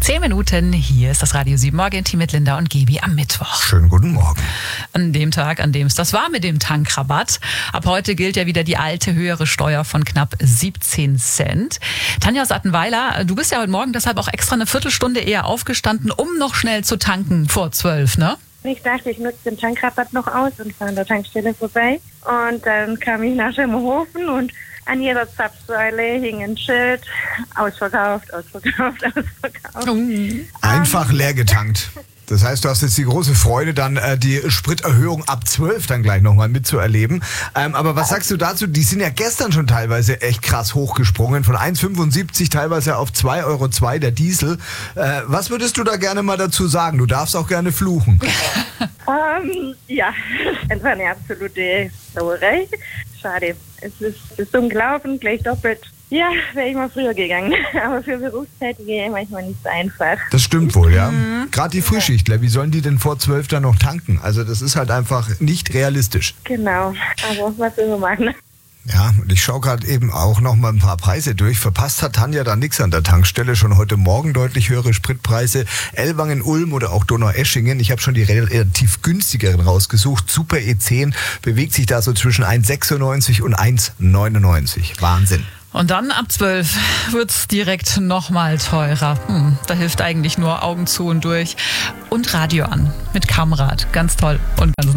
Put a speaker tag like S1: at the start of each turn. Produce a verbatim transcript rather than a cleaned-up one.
S1: zehn Minuten. Hier ist das Radio sieben Morgen-Team mit Linda und Gibi am Mittwoch.
S2: Schönen guten Morgen.
S1: An dem Tag, an dem es das war mit dem Tankrabatt. Ab heute gilt ja wieder die alte höhere Steuer von knapp siebzehn Cent. Tanja aus Attenweiler, du bist ja heute Morgen deshalb auch extra eine Viertelstunde eher aufgestanden, um noch schnell zu tanken vor zwölf, ne?
S3: Ich dachte, ich nutze den Tankrabatt noch aus und fahre an der Tankstelle vorbei. Und dann kam ich nach Schemmerhofen und an jeder Zapfsäule hing ein Schild: ausverkauft, ausverkauft, ausverkauft.
S2: Einfach leer getankt. Das heißt, du hast jetzt die große Freude, dann äh, die Spriterhöhung ab zwölf dann gleich nochmal mitzuerleben. Ähm, aber was sagst du dazu? Die sind ja gestern schon teilweise echt krass hochgesprungen. Von eins Komma fünfundsiebzig teilweise auf zwei Euro zwei der Diesel. Äh, was würdest du da gerne mal dazu sagen? Du darfst auch gerne fluchen.
S3: ähm, ja, es war eine absolute Sauerei. Schade. Es ist, es ist dumm gelaufen, gleich doppelt. Ja, wäre ich mal früher gegangen. Aber für Berufstätige manchmal nicht so einfach.
S2: Das stimmt wohl, ja. Mhm. Gerade die Frühschichtler, wie sollen die denn vor zwölf dann noch tanken? Also das ist halt einfach nicht realistisch.
S3: Genau, aber was will man machen?
S2: Ja, und ich schaue gerade eben auch noch mal ein paar Preise durch. Verpasst hat Tanja da nichts an der Tankstelle. Schon heute Morgen deutlich höhere Spritpreise. Ellwangen, Ulm oder auch Donaueschingen. Ich habe schon die relativ günstigeren rausgesucht. Super E zehn bewegt sich da so zwischen eins Komma sechsundneunzig und eins Komma neunundneunzig. Wahnsinn.
S1: Und dann ab zwölf wird's direkt nochmal teurer. Hm, da hilft eigentlich nur Augen zu und durch. Und Radio an mit Kamrad. Ganz toll und ganz